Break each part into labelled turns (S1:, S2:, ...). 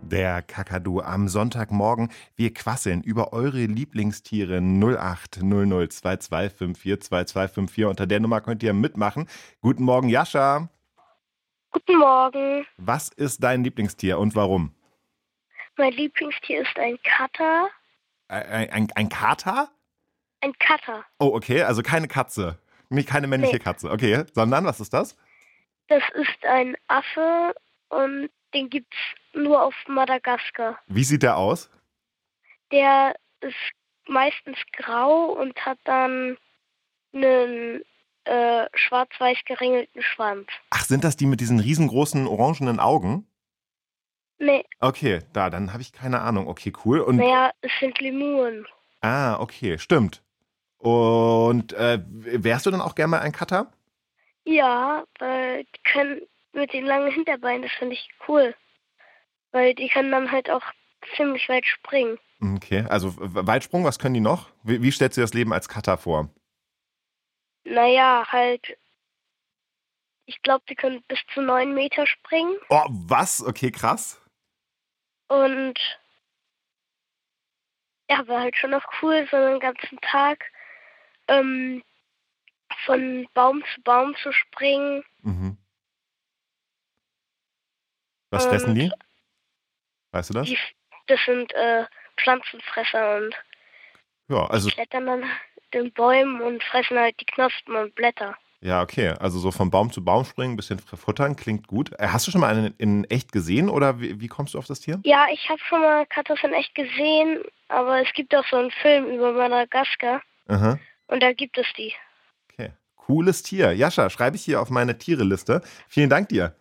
S1: Der Kakadu am Sonntagmorgen. Wir quasseln über eure Lieblingstiere 0800 2254 2254. Unter der Nummer könnt ihr mitmachen. Guten Morgen, Jascha.
S2: Guten Morgen.
S1: Was ist dein Lieblingstier und warum?
S2: Mein Lieblingstier ist ein Kater.
S1: Ein Kater?
S2: Ein Kater.
S1: Oh, okay, also keine Katze. Nicht keine männliche Katze. Okay, sondern was ist das?
S2: Das ist ein Affe und den gibt's nur auf Madagaskar.
S1: Wie sieht der aus?
S2: Der ist meistens grau und hat dann einen schwarz-weiß geringelten Schwanz.
S1: Ach, sind das die mit diesen riesengroßen orangenen Augen?
S2: Nee,
S1: Okay, dann habe ich keine Ahnung. Okay, cool. Und
S2: es sind Lemuren.
S1: okay, stimmt. Und wärst du dann auch gerne mal ein Kater?
S2: Ja, weil die können mit den langen Hinterbeinen, das finde ich cool. Weil die können dann halt auch ziemlich weit springen.
S1: Okay, also Weitsprung, was können die noch? Wie stellst du dir das Leben als Kater vor?
S2: Naja, halt, ich glaube, die können bis zu 9 Meter springen.
S1: Oh, was? Okay, krass.
S2: Und ja, war halt schon noch cool, so einen ganzen Tag von Baum zu Baum zu springen.
S1: Mhm. Was fressen die? Weißt du das?
S2: Das sind Pflanzenfresser und
S1: Ja, also
S2: die klettern dann den Bäumen und fressen halt die Knospen und Blätter.
S1: ja, okay. Also so von Baum zu Baum springen, ein bisschen futtern, klingt gut. Hast du schon mal einen in echt gesehen oder wie kommst du auf das Tier?
S2: Ja, ich habe schon mal Katas in echt gesehen, aber es gibt auch so einen Film über Madagaskar
S1: Aha.
S2: und da gibt es die.
S1: Okay. Cooles Tier. Jascha, schreibe ich hier auf meine Tiereliste. Vielen Dank dir.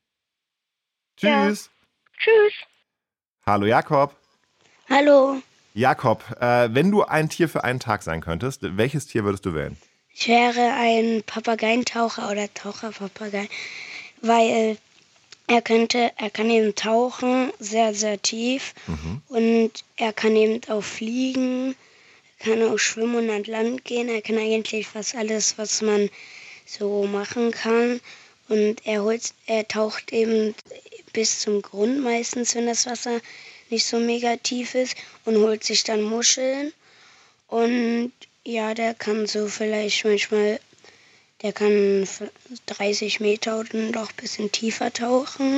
S1: Tschüss.
S2: Ja. Tschüss.
S1: Hallo Jakob.
S3: Hallo,
S1: Jakob, wenn du ein Tier für einen Tag sein könntest, welches Tier würdest du wählen?
S3: ich wäre ein Papageientaucher oder Taucherpapagei, weil er kann eben tauchen, sehr, sehr tief und er kann eben auch fliegen, kann auch schwimmen und an Land gehen, er kann eigentlich fast alles, was man so machen kann und er taucht eben bis zum Grund meistens, wenn das Wasser nicht so mega tief ist und holt sich dann Muscheln und ja, der kann so vielleicht manchmal, der kann 30 Meter oder noch ein bisschen tiefer tauchen.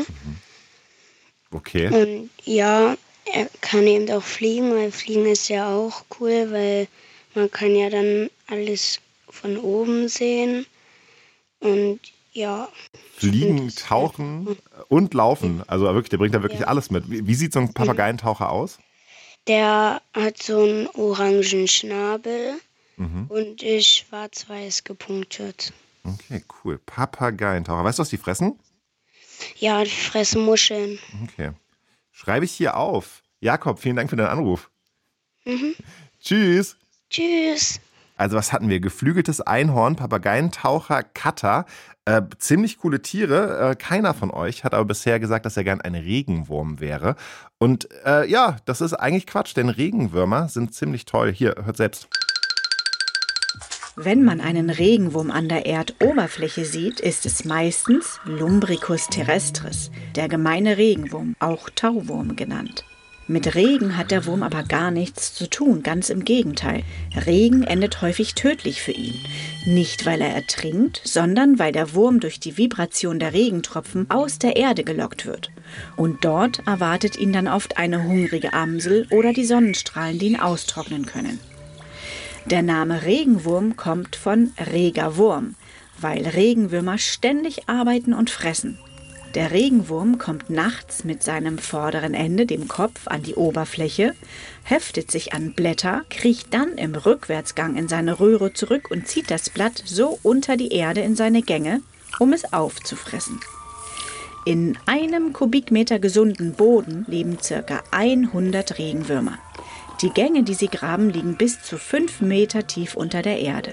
S1: Okay.
S3: Und ja, er kann eben auch fliegen, weil Fliegen ist ja auch cool, weil man kann ja dann alles von oben sehen. Und ja.
S1: Fliegen, tauchen und laufen. Also wirklich, der bringt da wirklich
S3: Ja.
S1: alles mit. Wie sieht so ein Papageientaucher aus?
S3: Der hat so einen orangen Schnabel und ist schwarz-weiß gepunktet.
S1: Okay, cool. Papageientaucher. Weißt du, was die fressen?
S3: Ja, die fressen Muscheln.
S1: Okay. Schreibe ich hier auf. Jakob, vielen Dank für deinen Anruf. Tschüss.
S3: Tschüss.
S1: Also was hatten wir? Geflügeltes Einhorn, Papageientaucher, Katter. Ziemlich coole Tiere. Keiner von euch hat aber bisher gesagt, dass er gern ein Regenwurm wäre. Und ja, das ist eigentlich Quatsch, denn Regenwürmer sind ziemlich toll. Hier, hört selbst.
S4: Wenn man einen Regenwurm an der Erdoberfläche sieht, ist es meistens Lumbricus terrestris, der gemeine Regenwurm, auch Tauwurm genannt. Mit Regen hat der Wurm aber gar nichts zu tun, ganz im Gegenteil. Regen endet häufig tödlich für ihn. Nicht, weil er ertrinkt, sondern weil der Wurm durch die Vibration der Regentropfen aus der Erde gelockt wird. Und dort erwartet ihn dann oft eine hungrige Amsel oder die Sonnenstrahlen, die ihn austrocknen können. Der Name Regenwurm kommt von reger Wurm, weil Regenwürmer ständig arbeiten und fressen. Der Regenwurm kommt nachts mit seinem vorderen Ende, dem Kopf, an die Oberfläche, heftet sich an Blätter, kriecht dann im Rückwärtsgang in seine Röhre zurück und zieht das Blatt so unter die Erde in seine Gänge, um es aufzufressen. In einem Kubikmeter gesunden Boden leben ca. 100 Regenwürmer. Die Gänge, die sie graben, liegen bis zu 5 Meter tief unter der Erde.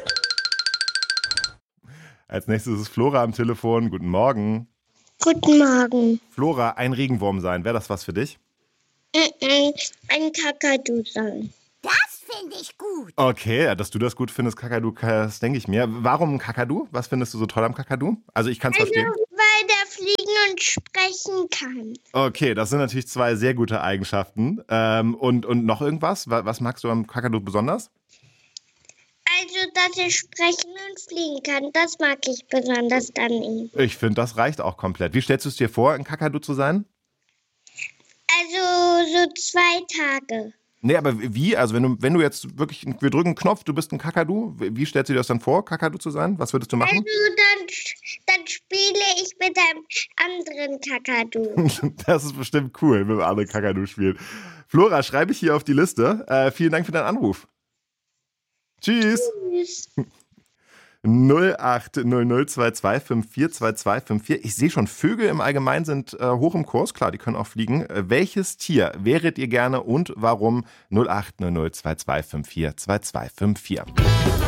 S1: Als nächstes ist Flora am Telefon. Guten Morgen.
S5: Guten Morgen.
S1: Flora, ein Regenwurm sein. Wäre das was für dich?
S5: Ein Kakadu sein.
S6: Das finde ich gut.
S1: Okay, dass du das gut findest, Kakadu, das denke ich mir. Warum Kakadu? Was findest du so toll am Kakadu? Also ich kann es verstehen.
S5: Weil der fliegen und sprechen kann.
S1: Okay, das sind natürlich zwei sehr gute Eigenschaften. Und noch irgendwas? Was magst du am Kakadu besonders?
S5: Also, dass er sprechen und fliegen kann, das mag ich besonders an ihm.
S1: Ich finde, das reicht auch komplett. Wie stellst du es dir vor, ein Kakadu zu sein?
S5: Also, so 2 Tage.
S1: Nee, aber wie? Also wenn du jetzt wirklich, wir drücken einen Knopf, du bist ein Kakadu, wie stellst du dir das dann vor, Kakadu zu sein? Was würdest du machen?
S5: Also, dann spiele ich mit einem anderen Kakadu.
S1: Das ist bestimmt cool, wenn wir alle Kakadu spielen. Flora, schreibe ich hier auf die Liste. Vielen Dank für deinen Anruf. Tschüss.
S5: Tschüss.
S1: 080022542254. Ich sehe schon, Vögel im Allgemeinen sind hoch im Kurs. Klar, die können auch fliegen. Welches Tier wäret ihr gerne und warum? 080022542254.